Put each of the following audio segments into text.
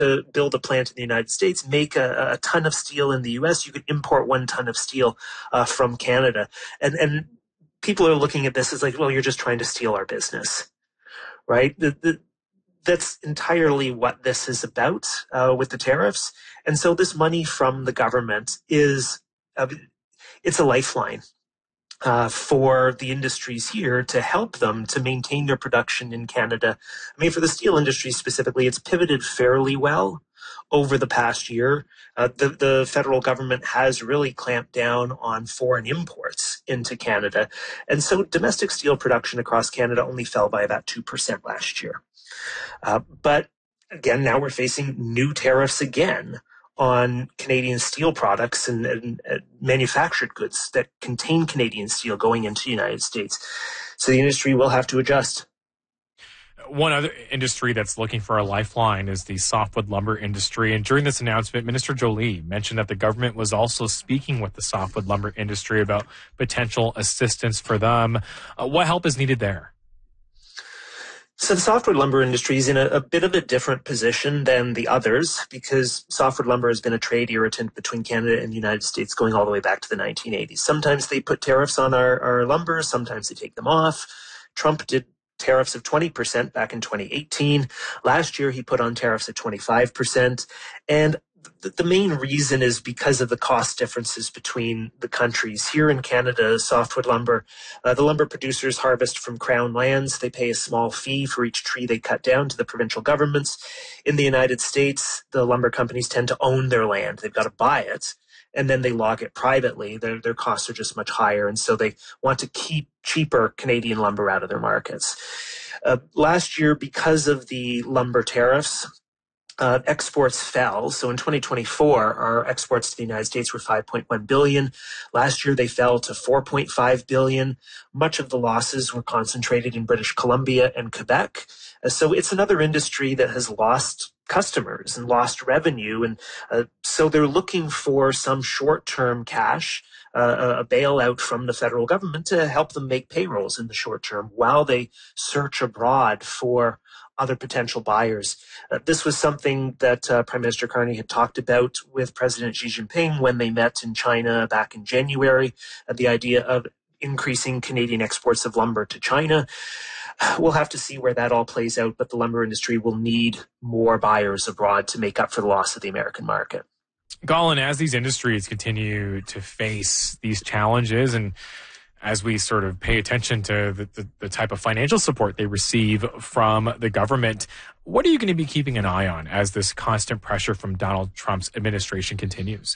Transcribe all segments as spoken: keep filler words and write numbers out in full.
to build a plant in the United States, make a, a ton of steel in the U S, you could import one ton of steel uh, from Canada. And, and people are looking at this as like, well, you're just trying to steal our business, right? The, the, that's entirely what this is about uh, with the tariffs. And so this money from the government is, uh, it's a lifeline uh, for the industries here to help them to maintain their production in Canada. I mean, for the steel industry specifically, it's pivoted fairly well over the past year. Uh, the, the federal government has really clamped down on foreign imports into Canada. And so domestic steel production across Canada only fell by about two percent last year. Uh, but again, now we're facing new tariffs again on Canadian steel products and, and uh, manufactured goods that contain Canadian steel going into the United States. So the industry will have to adjust. One other industry that's looking for a lifeline is the softwood lumber industry. And during this announcement, Minister Jolie mentioned that the government was also speaking with the softwood lumber industry about potential assistance for them. Uh, what help is needed there? So the softwood lumber industry is in a, a bit of a different position than the others because softwood lumber has been a trade irritant between Canada and the United States going all the way back to the nineteen eighties. Sometimes they put tariffs on our, our lumber, sometimes they take them off. Trump did tariffs of twenty percent back in twenty eighteen. Last year, he put on tariffs at twenty-five percent. And th- the main reason is because of the cost differences between the countries. Here in Canada, softwood lumber, uh, the lumber producers harvest from Crown lands. They pay a small fee for each tree they cut down to the provincial governments. In the United States, the lumber companies tend to own their land. They've got to buy it, and then they log it privately. Their, their costs are just much higher, and so they want to keep cheaper Canadian lumber out of their markets. Uh, last year, because of the lumber tariffs, uh, exports fell. So in twenty twenty-four, our exports to the United States were five point one billion dollars. Last year, they fell to four point five billion dollars. Much of the losses were concentrated in British Columbia and Quebec. Uh, so it's another industry that has lost customers and lost revenue. And uh, so they're looking for some short-term cash, uh, a bailout from the federal government to help them make payrolls in the short term while they search abroad for other potential buyers. Uh, this was something that uh, Prime Minister Carney had talked about with President Xi Jinping when they met in China back in January, uh, the idea of increasing Canadian exports of lumber to China. We'll have to see where that all plays out, but the lumber industry will need more buyers abroad to make up for the loss of the American market. Colin, as these industries continue to face these challenges and as we sort of pay attention to the, the, the type of financial support they receive from the government, what are you going to be keeping an eye on as this constant pressure from Donald Trump's administration continues?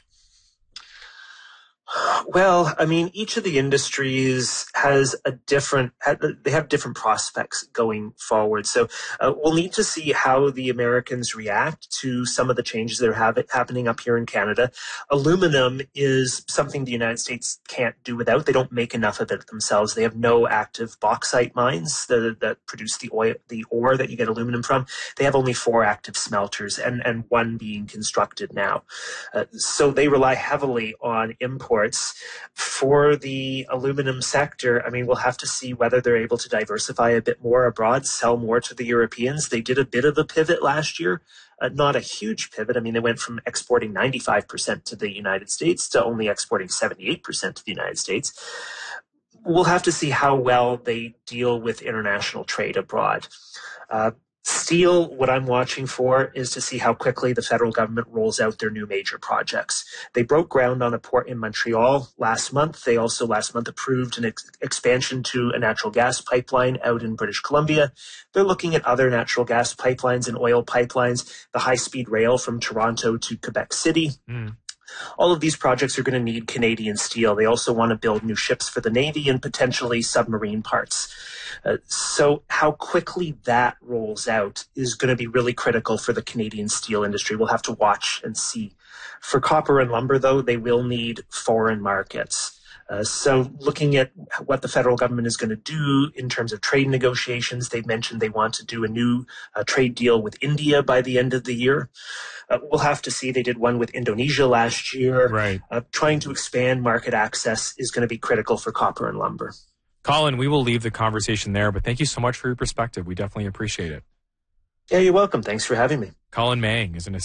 Well, I mean, each of the industries has a different, they have different prospects going forward. So uh, we'll need to see how the Americans react to some of the changes that are have, happening up here in Canada. Aluminum is something the United States can't do without. They don't make enough of it themselves. They have no active bauxite mines that, that produce the oil, the ore that you get aluminum from. They have only four active smelters and, and one being constructed now. Uh, so they rely heavily on imports. For the aluminum sector, I mean, we'll have to see whether they're able to diversify a bit more abroad, sell more to the Europeans. They did a bit of a pivot last year, uh, not a huge pivot. I mean, they went from exporting ninety-five percent to the United States to only exporting seventy-eight percent to the United States. We'll have to see how well they deal with international trade abroad. Uh, Steel, what I'm watching for is to see how quickly the federal government rolls out their new major projects. They broke ground on a port in Montreal last month. They also last month approved an ex- expansion to a natural gas pipeline out in British Columbia. They're looking at other natural gas pipelines and oil pipelines, the high-speed rail from Toronto to Quebec City. Mm. All of these projects are going to need Canadian steel. They also want to build new ships for the Navy and potentially submarine parts. Uh, so how quickly that rolls out is going to be really critical for the Canadian steel industry. We'll have to watch and see. For copper and lumber, though, they will need foreign markets. Uh, so looking at what the federal government is going to do in terms of trade negotiations, they've mentioned they want to do a new uh, trade deal with India by the end of the year. Uh, we'll have to see. They did one with Indonesia last year. Right. Uh, trying to expand market access is going to be critical for copper and lumber. Colin, we will leave the conversation there, but thank you so much for your perspective. We definitely appreciate it. Yeah, you're welcome. Thanks for having me. Colin Mang is an